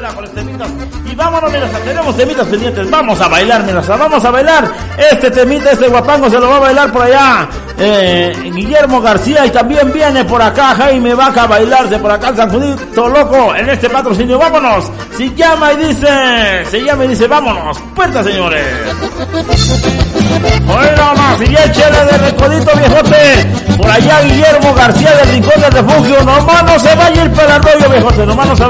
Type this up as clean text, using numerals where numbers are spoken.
buena con los temitas. Y vámonos, mira, tenemos temitas pendientes. Vamos a bailar, mira, vamos a bailar. Este temita, este guapango se lo va a bailar por allá Guillermo García, y también viene por acá Jaime Vaca a bailarse por acá el San Judito Loco en este patrocinio. Vámonos, se llama y dice, vámonos, puerta, señores. Bueno, más, y ya chele de Recodito Viejote, por allá Guillermo García del Rincón del Refugio. Nomás no se vaya a ir para el rollo, viejote, nomás no se